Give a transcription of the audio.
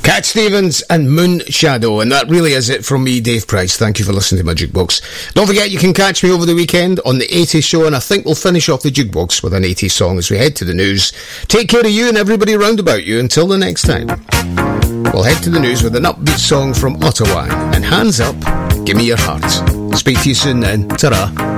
Cat Stevens and Moon Shadow, and that really is it from me, Dave Price. Thank you for listening to my Jukebox. Don't forget you can catch me over the weekend on the 80s show, and I think we'll finish off the Jukebox with an 80s song as we head to the news. Take care of you and everybody round about you until the next time. We'll head to the news with an upbeat song from Ottawa, and hands up, give me your heart. Speak to you soon then. Ta-ra.